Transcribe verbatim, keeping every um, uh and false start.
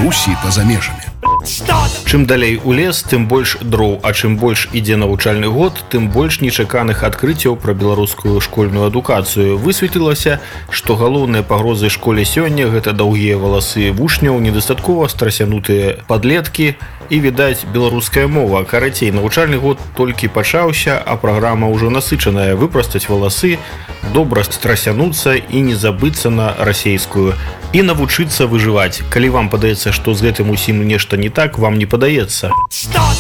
Беларусі па-за межамі. Чым далей у лес, тым больш дроў, а чым больш ідзе навучальны год, тым больш нечаканых адкрыццяў пра беларускую школьную адукацыю. Высветлілася, што галоўныя пагрозы школе сёння гэта даўгія валасы вучняў, недастаткова страсянутыя падлеткі і, відаць, беларуская мова. Карацей, навучальны год толькі пачаўся, а праграма ўжо насычаная: выпрастаць валасы, добра страсянуцца і не забыцца на расейскую. І навучыцца выжываць. Калі вам падаецца, што з гэтым усім нешта не так, вам не падаецца.